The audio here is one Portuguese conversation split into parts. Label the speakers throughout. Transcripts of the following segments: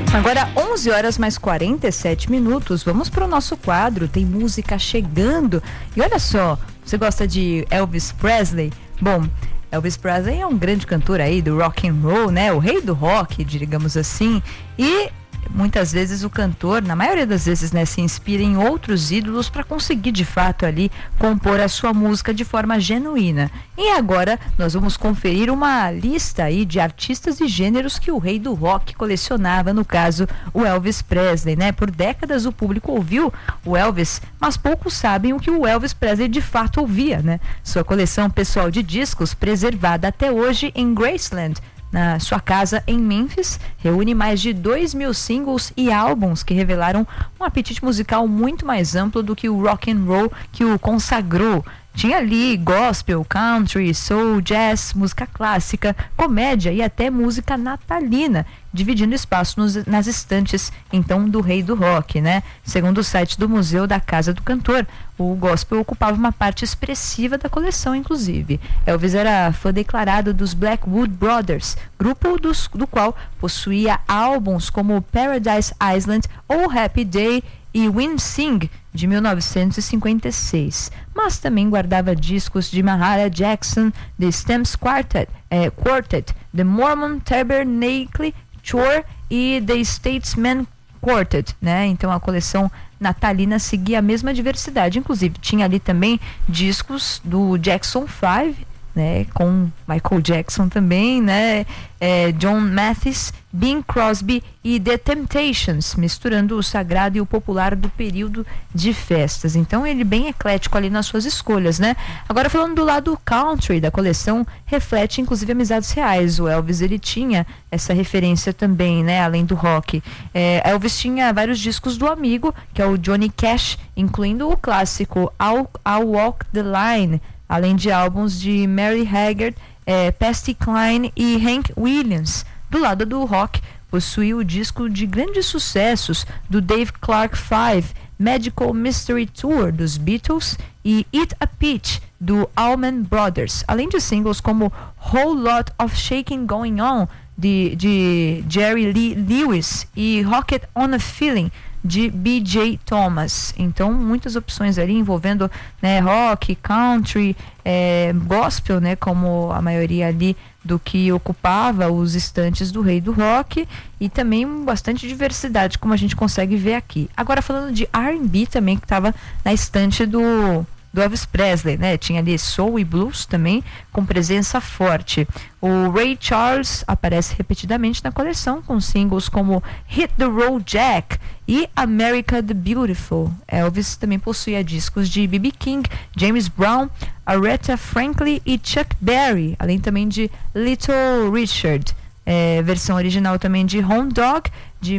Speaker 1: Agora 11 horas mais 47 minutos, vamos para o nosso quadro, tem música chegando. E olha só, você gosta de Elvis Presley? Bom, Elvis Presley é um grande cantor aí do rock and roll, né? O rei do rock, digamos assim. E muitas vezes o cantor, na maioria das vezes, né, se inspira em outros ídolos para conseguir de fato ali compor a sua música de forma genuína. E agora nós vamos conferir uma lista aí de artistas e gêneros que o rei do rock colecionava, no caso o Elvis Presley, né? Por décadas o público ouviu o Elvis, mas poucos sabem o que o Elvis Presley de fato ouvia, né? Sua coleção pessoal de discos, preservada até hoje em Graceland, na sua casa em Memphis, reúne mais de 2.000 singles e álbuns que revelaram um apetite musical muito mais amplo do que o rock and roll que o consagrou. Tinha ali gospel, country, soul, jazz, música clássica, comédia e até música natalina, dividindo espaço nas estantes, então, do rei do rock, né? Segundo o site do Museu da Casa do Cantor, o gospel ocupava uma parte expressiva da coleção, inclusive. Elvis era fã declarado dos Blackwood Brothers, grupo do qual possuía álbuns como Paradise Island ou Happy Day e Win Sing, de 1956, mas também guardava discos de Mahalia Jackson, The Stamps Quartet, The Mormon Tabernacle Choir e The Statesman Quartet, né? Então a coleção natalina seguia a mesma diversidade, inclusive tinha ali também discos do Jackson 5, né, com Michael Jackson também, né, John Mathis, Bing Crosby e The Temptations, misturando o sagrado e o popular do período de festas. Então ele bem eclético ali nas suas escolhas, né? Agora falando do lado country da coleção, reflete inclusive amizades reais. O Elvis, ele tinha essa referência também, né, além do rock. Elvis tinha vários discos do amigo, que é o Johnny Cash, incluindo o clássico I'll Walk the Line, além de álbuns de Mary Haggard, Patsy Cline e Hank Williams. Do lado do rock, possui o disco de grandes sucessos do Dave Clark 5, Magical Mystery Tour dos Beatles e Eat a Peach do Allman Brothers, além de singles como Whole Lot of Shaking Going On de Jerry Lee Lewis e Rocket on a Feeling de B.J. Thomas. Então muitas opções ali envolvendo, né, rock, country, gospel, né, como a maioria ali do que ocupava os estantes do rei do rock, e também bastante diversidade, como a gente consegue ver aqui. Agora falando de R&B também, que estava na estante do Elvis Presley, né? Tinha ali soul e blues também com presença forte. O Ray Charles aparece repetidamente na coleção com singles como Hit the Road Jack e America the Beautiful. Elvis também possuía discos de B.B. King, James Brown, Aretha Franklin e Chuck Berry, além também de Little Richard. Versão original também de Hound Dog,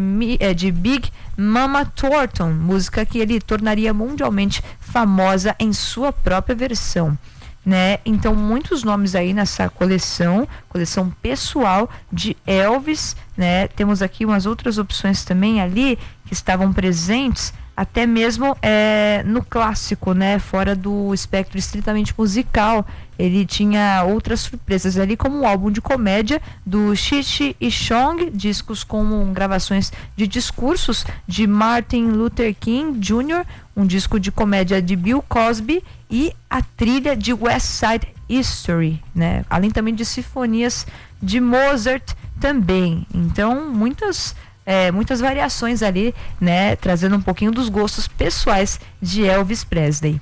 Speaker 1: de Big Mama Thornton, música que ele tornaria mundialmente famosa em sua própria versão, né? Então muitos nomes aí nessa coleção pessoal de Elvis, né? Temos aqui umas outras opções também ali que estavam presentes, até mesmo no clássico, né? Fora do espectro estritamente musical, ele tinha outras surpresas ali, como um álbum de comédia do Cheech e Chong, discos com gravações de discursos de Martin Luther King Jr., um disco de comédia de Bill Cosby e a trilha de West Side History, né? Além também de sinfonias de Mozart também. Então muitas variações ali, né, trazendo um pouquinho dos gostos pessoais de Elvis Presley.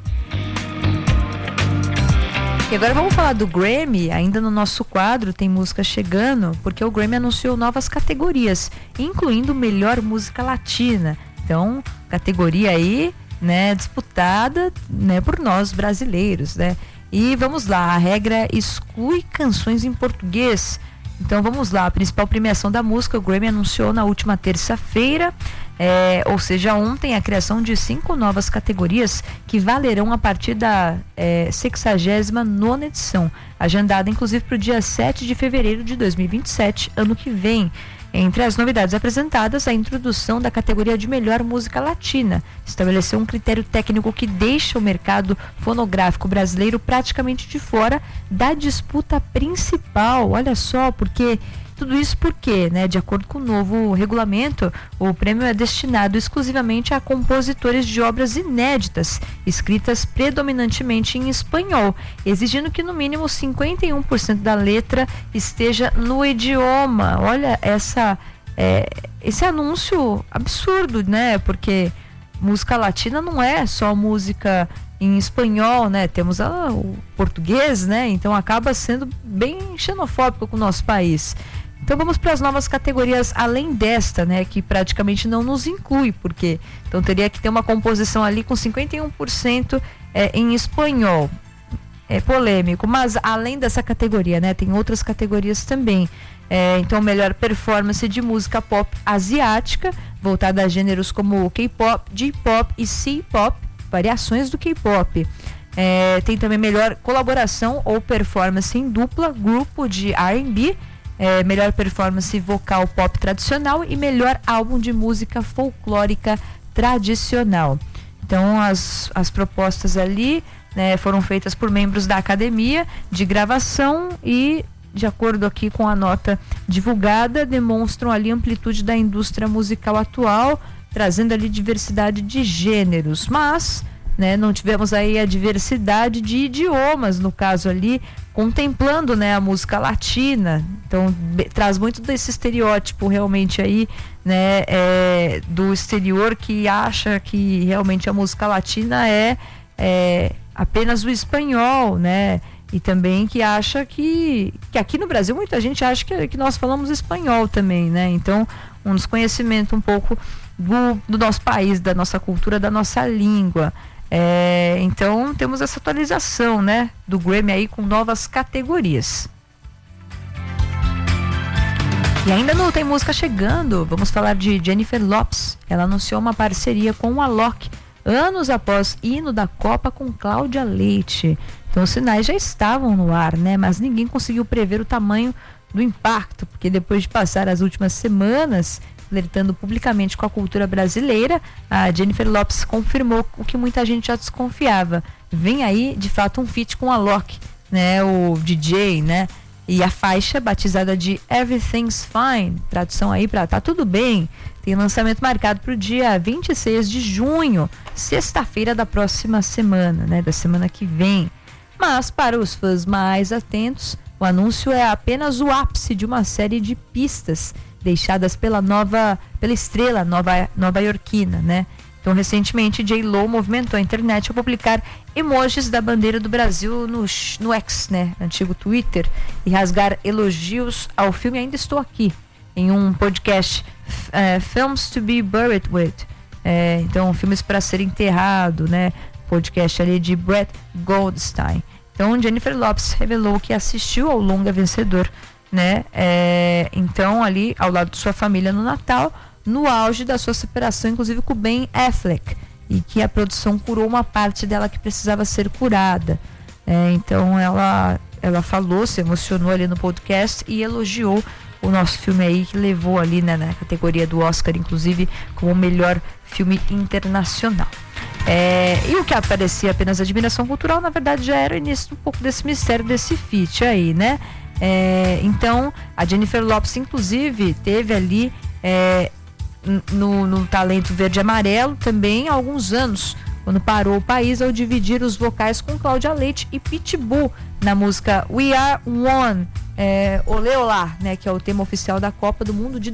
Speaker 1: E agora vamos falar do Grammy. Ainda no nosso quadro tem música chegando, porque o Grammy anunciou novas categorias, incluindo melhor música latina. Então, categoria aí, né, disputada, né, por nós brasileiros, né? E vamos lá, a regra exclui canções em português. Então vamos lá, a principal premiação da música, o Grammy anunciou na última terça-feira, ou seja, ontem, a criação de 5 novas categorias que valerão a partir da 69ª edição, agendada inclusive para o dia 7 de fevereiro de 2027, ano que vem. Entre as novidades apresentadas, a introdução da categoria de melhor música latina. Estabeleceu um critério técnico que deixa o mercado fonográfico brasileiro praticamente de fora da disputa principal. Olha só, porque Tudo isso porque, né, de acordo com o novo regulamento, o prêmio é destinado exclusivamente a compositores de obras inéditas, escritas predominantemente em espanhol, exigindo que no mínimo 51% da letra esteja no idioma. Olha esse anúncio absurdo, né? Porque música latina não é só música em espanhol, né? Temos o português, né? Então acaba sendo bem xenofóbico com o nosso país. Então vamos para as novas categorias além desta, né? Que praticamente não nos inclui, porque então teria que ter uma composição ali com 51% em espanhol. É polêmico, mas além dessa categoria, né? Tem outras categorias também. Então, melhor performance de música pop asiática, voltada a gêneros como K-pop, J-pop e C-pop, variações do K-pop. Tem também melhor colaboração ou performance em dupla, grupo de R&B, melhor performance vocal pop tradicional e melhor álbum de música folclórica tradicional. Então, as propostas ali, né, foram feitas por membros da academia de gravação e, de acordo aqui com a nota divulgada, demonstram ali a amplitude da indústria musical atual, trazendo ali diversidade de gêneros, mas, né, não tivemos aí a diversidade de idiomas, no caso ali, contemplando, né, a música latina. Então traz muito desse estereótipo realmente aí, né, do exterior, que acha que realmente a música latina é apenas o espanhol, né? E também que acha que aqui no Brasil muita gente acha que nós falamos espanhol também, né? Então, um desconhecimento um pouco do nosso país, da nossa cultura, da nossa língua. Então, temos essa atualização, né, do Grammy aí com novas categorias. E ainda não tem música chegando, vamos falar de Jennifer Lopez. Ela anunciou uma parceria com o Alok, anos após hino da Copa com Cláudia Leite. Então os sinais já estavam no ar, né? Mas ninguém conseguiu prever o tamanho do impacto, porque depois de passar as últimas semanas flertando publicamente com a cultura brasileira, a Jennifer Lopez confirmou o que muita gente já desconfiava. Vem aí, de fato, um feat com a Alok, né? O DJ, né? E a faixa, batizada de Everything's Fine, tradução aí para Tá Tudo Bem, tem lançamento marcado para o dia 26 de junho, sexta-feira da próxima semana, né? Da semana que vem. Mas, para os fãs mais atentos, o anúncio é apenas o ápice de uma série de pistas deixadas pela estrela nova-iorquina, né? Então, recentemente, J.Lo movimentou a internet ao publicar emojis da bandeira do Brasil no X, né? Antigo Twitter, e rasgar elogios ao filme Ainda Estou Aqui, em um podcast, Films to be Buried With. Então, filmes para ser enterrado, né? Podcast ali de Brett Goldstein. Então, Jennifer Lopez revelou que assistiu ao longa vencedor, né? Então, ali ao lado de sua família no Natal, no auge da sua separação, inclusive com o Ben Affleck, e que a produção curou uma parte dela que precisava ser curada. Então, ela falou, se emocionou ali no podcast e elogiou o nosso filme aí, que levou ali, né, na categoria do Oscar, inclusive, como o melhor filme internacional. E o que aparecia apenas admiração cultural, na verdade, já era o início um pouco desse mistério, desse feat aí, né? Então, a Jennifer Lopez, inclusive, teve ali no Talento Verde e Amarelo também há alguns anos, quando parou o país ao dividir os vocais com Cláudia Leite e Pitbull na música We Are One, Olê Olá, né, que é o tema oficial da Copa do Mundo de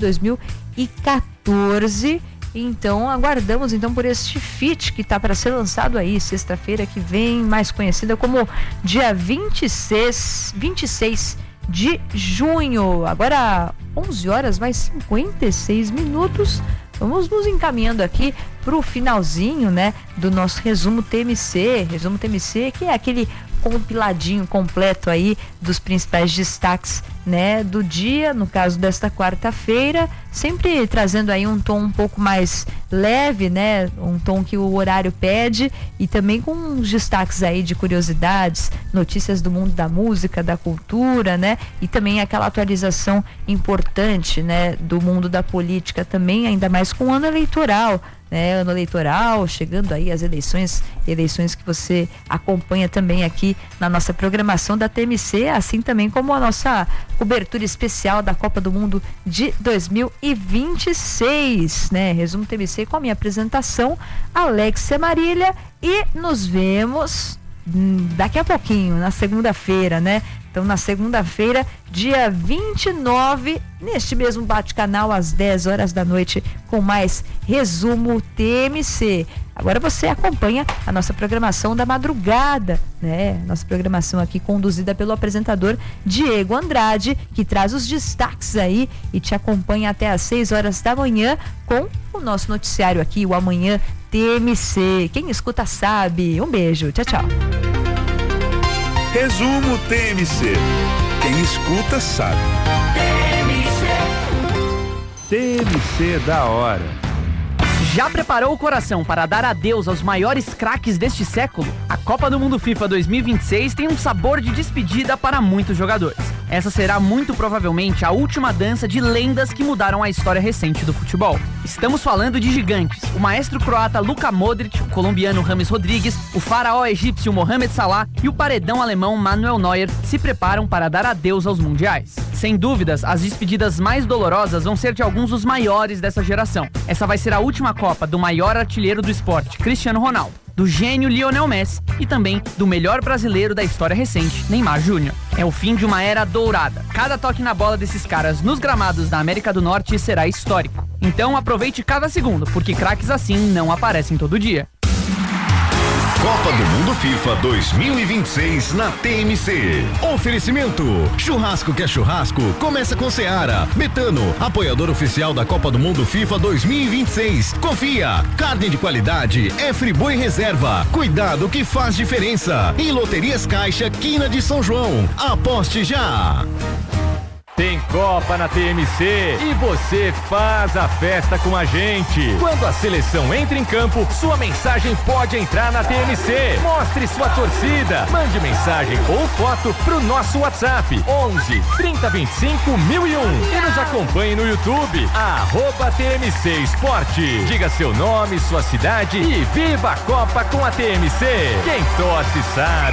Speaker 1: 2014. Então aguardamos então por este feat que está para ser lançado aí sexta-feira que vem, mais conhecida como dia 26 de junho. Agora 11 horas mais 56 minutos. Vamos nos encaminhando aqui para o finalzinho, né, do nosso resumo TMC, que é aquele compiladinho completo aí dos principais destaques, né, do dia, no caso desta quarta-feira, sempre trazendo aí um tom um pouco mais leve, né, um tom que o horário pede, e também com uns destaques aí de curiosidades, notícias do mundo da música, da cultura, né, e também aquela atualização importante, né, do mundo da política também, ainda mais com o ano eleitoral, né? Ano eleitoral, chegando aí as eleições que você acompanha também aqui na nossa programação da TMC, assim também como a nossa cobertura especial da Copa do Mundo de 2026, né? Resumo TMC com a minha apresentação, Alexia Marília, e nos vemos daqui a pouquinho, na segunda-feira, né? Então, na segunda-feira, dia 29, neste mesmo bate-canal, às 10 horas da noite, com mais Resumo TMC. Agora você acompanha a nossa programação da madrugada, né? Nossa programação aqui conduzida pelo apresentador Diego Andrade, que traz os destaques aí e te acompanha até às 6 horas da manhã com o nosso noticiário aqui, o Amanhã TMC. Quem escuta sabe. Um beijo. Tchau, tchau.
Speaker 2: Resumo TMC. Quem escuta sabe. TMC da hora.
Speaker 3: Já preparou o coração para dar adeus aos maiores craques deste século? A Copa do Mundo FIFA 2026 tem um sabor de despedida para muitos jogadores. Essa será muito provavelmente a última dança de lendas que mudaram a história recente do futebol. Estamos falando de gigantes. O maestro croata Luka Modric, o colombiano James Rodrigues, o faraó egípcio Mohamed Salah e o paredão alemão Manuel Neuer se preparam para dar adeus aos mundiais. Sem dúvidas, as despedidas mais dolorosas vão ser de alguns dos maiores dessa geração. Essa vai ser a última Copa do maior artilheiro do esporte, Cristiano Ronaldo, do gênio Lionel Messi e também do melhor brasileiro da história recente, Neymar Júnior. É o fim de uma era dourada. Cada toque na bola desses caras nos gramados da América do Norte será histórico. Então aproveite cada segundo, porque craques assim não aparecem todo dia.
Speaker 4: Copa do Mundo FIFA 2026 na TMC. Oferecimento: churrasco que é churrasco, começa com Seara. Betano, apoiador oficial da Copa do Mundo FIFA 2026. Confia, carne de qualidade é Friboi Reserva. Cuidado que faz diferença. E Loterias Caixa, Quina de São João. Aposte já.
Speaker 5: Tem Copa na TMC e você faz a festa com a gente. Quando a seleção entra em campo, sua mensagem pode entrar na TMC. Mostre sua torcida. Mande mensagem ou foto pro nosso WhatsApp 11 3025 1001 e nos acompanhe no YouTube @TMC Esporte. Diga seu nome, sua cidade e viva a Copa com a TMC. Quem torce sabe.